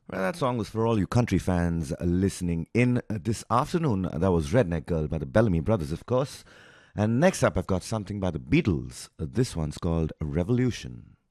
Well, that song was for all you country fans listening in this afternoon. That was Redneck Girl by the Bellamy Brothers, of course. And next up, I've got something by the Beatles. This one's called Revolution.